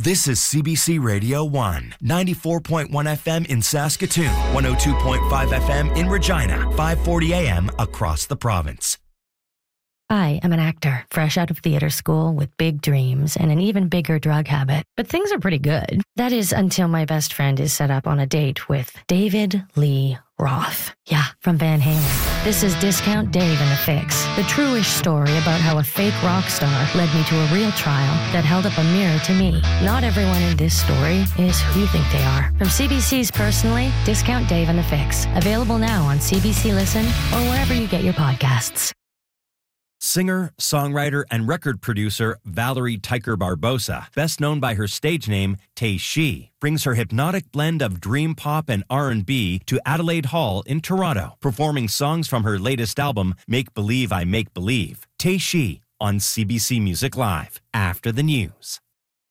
This is CBC Radio 1, 94.1 FM in Saskatoon, 102.5 FM in Regina, 540 AM across the province. I am an actor, fresh out of theater school with big dreams and an even bigger drug habit. But things are pretty good. That is until my best friend is set up on a date with David Lee Roth. Yeah, from Van Halen. This is Discount Dave and the Fix, the true-ish story about how a fake rock star led me to a real trial that held up a mirror to me. Not everyone in this story is who you think they are. From CBC's Personally, Discount Dave and the Fix. Available now on CBC Listen or wherever you get your podcasts. Singer, songwriter, and record producer Valerie Tyker Barbosa, best known by her stage name Tay Shi, brings her hypnotic blend of dream pop and R&B to Adelaide Hall in Toronto, performing songs from her latest album, Make Believe I Make Believe. Tay Shi on CBC Music Live, after the news.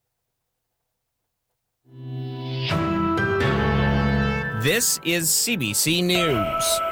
This is CBC News.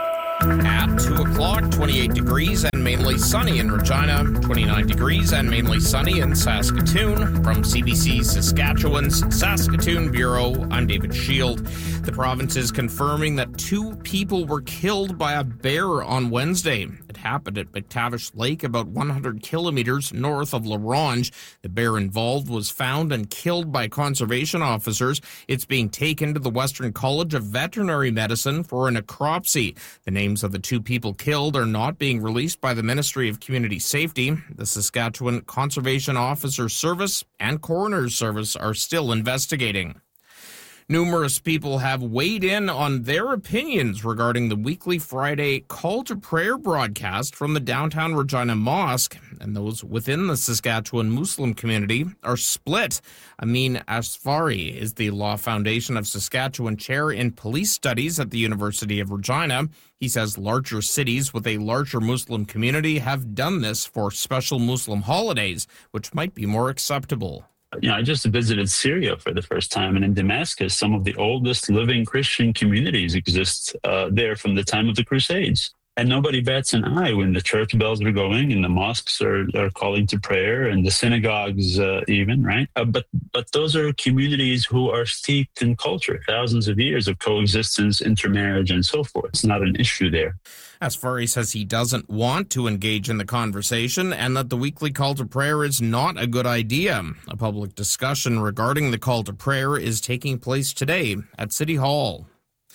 At 2 o'clock, 28 degrees and mainly sunny in Regina, 29 degrees and mainly sunny in Saskatoon. From CBC Saskatchewan's Saskatoon Bureau, I'm David Shield. The province is confirming that 2 people were killed by a bear on Wednesday. It happened at McTavish Lake, about 100 kilometers north of La Ronge. The bear involved was found and killed by conservation officers. It's being taken to the Western College of Veterinary Medicine for a necropsy. The names of the 2 people killed are not being released by the Ministry of Community Safety. The Saskatchewan Conservation Officer Service and Coroner's Service are still investigating. Numerous people have weighed in on their opinions regarding the weekly Friday call to prayer broadcast from the downtown Regina Mosque, and those within the Saskatchewan Muslim community are split. Amin Asfari is the Law Foundation of Saskatchewan Chair in Police Studies at the University of Regina. He says larger cities with a larger Muslim community have done this for special Muslim holidays, which might be more acceptable. I just visited Syria for the first time, and in Damascus, some of the oldest living Christian communities exist there from the time of the Crusades. And nobody bats an eye when the church bells are going and the mosques are calling to prayer and the synagogues even, right? But those are communities who are steeped in culture, thousands of years of coexistence, intermarriage, and so forth. It's not an issue there. Asfari says he doesn't want to engage in the conversation and that the weekly call to prayer is not a good idea. A public discussion regarding the call to prayer is taking place today at City Hall.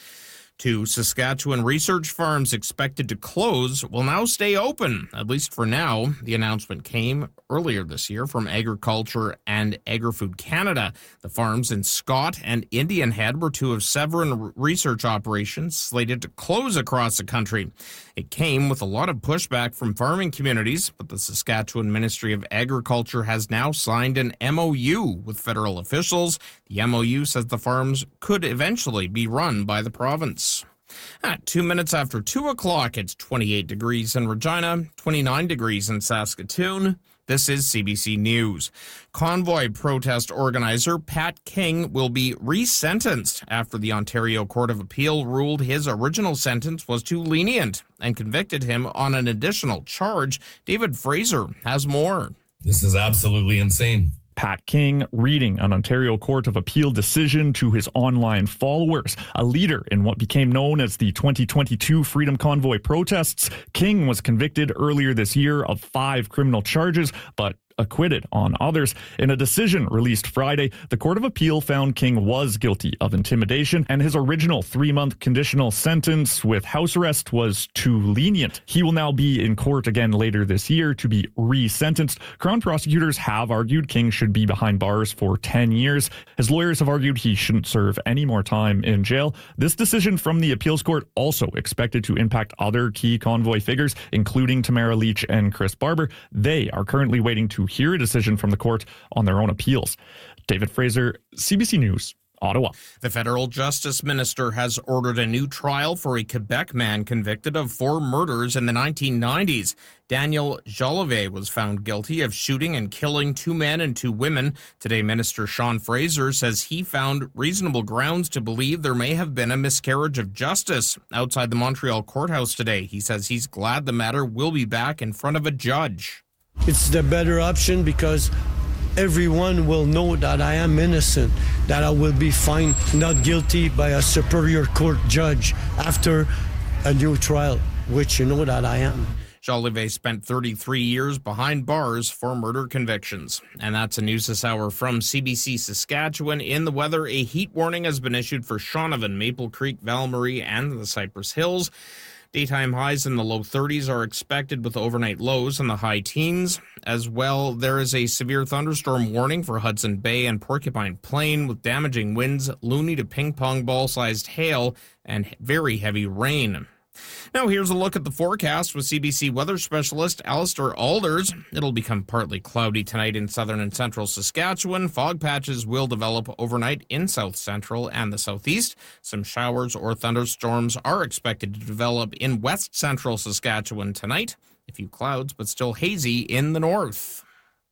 2 Saskatchewan research farms expected to close will now stay open, at least for now. The announcement came earlier this year from Agriculture and Agri-Food Canada. The farms in Scott and Indian Head were 2 of 7 research operations slated to close across the country. It came with a lot of pushback from farming communities, but the Saskatchewan Ministry of Agriculture has now signed an MOU with federal officials. The MOU says the farms could eventually be run by the province. At 2 minutes after 2 o'clock, it's 28 degrees in Regina, 29 degrees in Saskatoon. This is CBC News. Convoy protest organizer Pat King will be resentenced after the Ontario Court of Appeal ruled his original sentence was too lenient and convicted him on an additional charge. David Fraser has more. This is absolutely insane. Pat King reading an Ontario Court of Appeal decision to his online followers. A leader in what became known as the 2022 Freedom Convoy protests, King was convicted earlier this year of 5 criminal charges, but acquitted on others. In a decision released Friday, the Court of Appeal found King was guilty of intimidation, and his original 3-month conditional sentence with house arrest was too lenient. He will now be in court again later this year to be resentenced. Crown prosecutors have argued King should be behind bars for 10 years. His lawyers have argued he shouldn't serve any more time in jail. This decision from the appeals court also expected to impact other key convoy figures, including Tamara Leach and Chris Barber. They are currently waiting to hear a decision from the court on their own appeals. David Fraser, CBC News, Ottawa. The federal justice minister has ordered a new trial for a Quebec man convicted of 4 murders in the 1990s. Daniel Jolivet was found guilty of shooting and killing 2 men and 2 women. Today, Minister Sean Fraser says he found reasonable grounds to believe there may have been a miscarriage of justice. Outside the Montreal courthouse today, he says he's glad the matter will be back in front of a judge. It's the better option because everyone will know that I am innocent, that I will be found not guilty by a superior court judge after a new trial, which you know that I am. Jolivet spent 33 years behind bars for murder convictions. And that's a news this hour from CBC Saskatchewan. In the weather, a heat warning has been issued for Shaunavon, Maple Creek, Val-Marie, and the Cypress Hills. Daytime highs in the low 30s are expected with overnight lows in the high teens. As well, there is a severe thunderstorm warning for Hudson Bay and Porcupine Plain with damaging winds, loony to ping-pong ball-sized hail, and very heavy rain. Now here's a look at the forecast with CBC weather specialist Alistair Alders. It'll become partly cloudy tonight in southern and central Saskatchewan. Fog patches will develop overnight in south central and the southeast. Some showers or thunderstorms are expected to develop in west central Saskatchewan tonight. A few clouds, but still hazy in the north.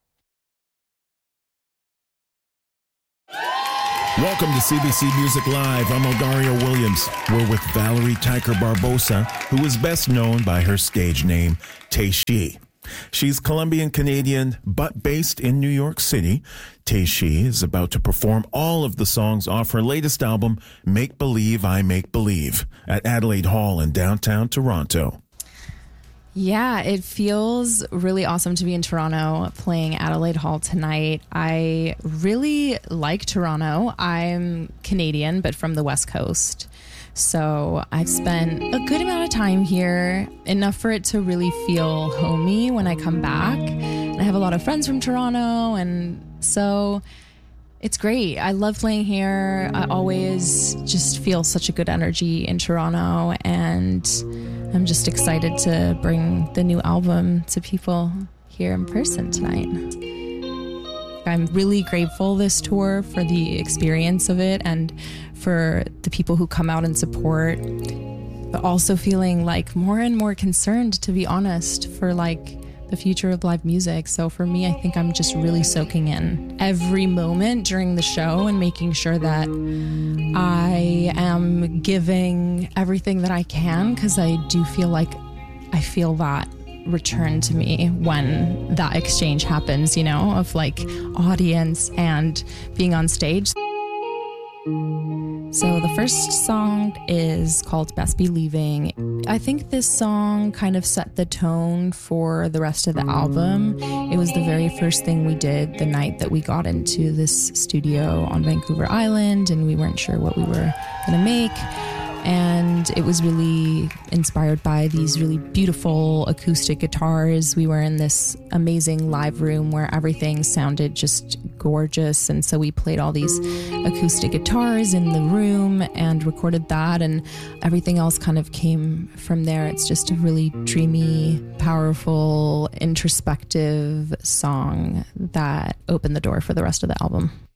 Welcome to CBC Music Live. I'm Odario Williams. We're with Valerie Tyker Barbosa, who is best known by her stage name, Teishi. She's Colombian-Canadian, but based in New York City. Teishi is about to perform all of the songs off her latest album, Make Believe I Make Believe, at Adelaide Hall in downtown Toronto. Yeah, it feels really awesome to be in Toronto playing Adelaide Hall tonight. I really like Toronto. I'm Canadian, but from the West Coast. So I've spent a good amount of time here, enough for it to really feel homey when I come back. And I have a lot of friends from Toronto, and so it's great. I love playing here. I always just feel such a good energy in Toronto, and I'm just excited to bring the new album to people here in person tonight. I'm really grateful this tour for the experience of it and for the people who come out and support, but also feeling like more and more concerned, to be honest, for like the future of live music. So for me, I think I'm just really soaking in every moment during the show and making sure that I am giving everything that I can, because I do feel like I feel that return to me when that exchange happens, you know, of like audience and being on stage. So the first song is called Best Believing. I think this song kind of set the tone for the rest of the album. It was the very first thing we did the night that we got into this studio on Vancouver Island, and we weren't sure what we were going to make. And it was really inspired by these really beautiful acoustic guitars. We were in this amazing live room where everything sounded just gorgeous. And so we played all these acoustic guitars in the room and recorded that. And everything else kind of came from there. It's just a really dreamy, powerful, introspective song that opened the door for the rest of the album.